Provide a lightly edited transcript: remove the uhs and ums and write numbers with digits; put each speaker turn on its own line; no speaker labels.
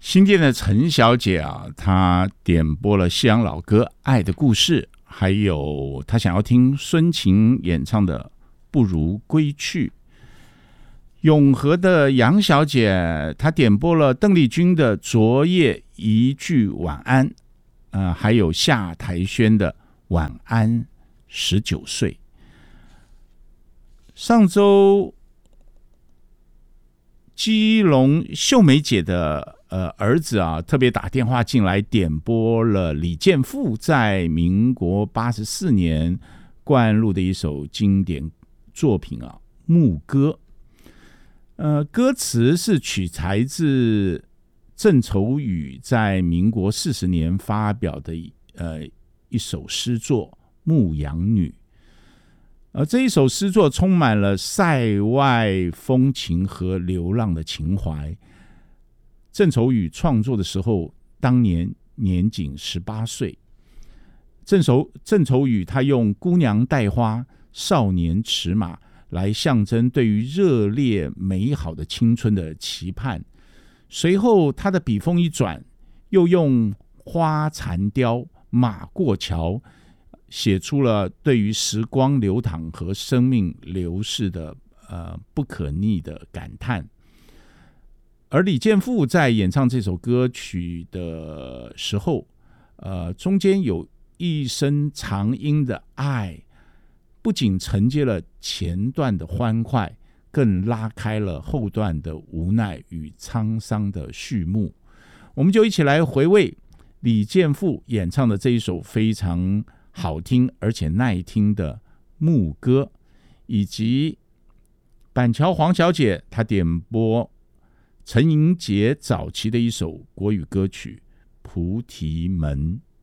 新店的陈小姐啊，她点播了西洋老歌《爱的故事》，还有她想要听孙晴演唱的《不如归去》。永和的杨小姐，她点播了邓丽君的《昨夜一句晚安》，还有夏台轩的《晚安19岁》。上周基隆秀梅姐的儿子啊，特别打电话进来点播了李健富在民国84年灌录的一首经典作品啊，《牧歌》。歌词是取材自郑愁予在民国40年发表的一首诗作《牧羊女》。这一首诗作充满了塞外风情和流浪的情怀。郑愁予创作的时候，当年年仅18岁。郑愁予他用姑娘带花，少年驰马来象征对于热烈美好的青春的期盼。随后他的笔锋一转，又用花残凋，马过桥，写出了对于时光流淌和生命流逝的不可逆的感叹。而李健富在演唱这首歌曲的时候，中间有一声长音的爱，不仅承接了前段的欢快，更拉开了后段的无奈与沧桑的序幕。我们就一起来回味李健富演唱的这一首非常好听而且耐听的《牧歌》，以及板桥黄小姐她点播陈盈杰早期的一首国语歌曲《菩提门》。